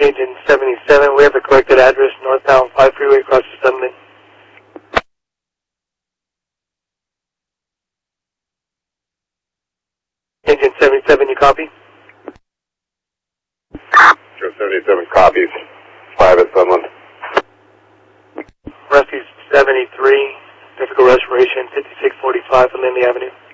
Agent 77, we have the corrected address, northbound 5 freeway across the 7 lane. Agent 77, you copy? Joe 77 copies. 5 at Sunland. Rescue 73, difficult restoration, 5645 on Lindley Avenue.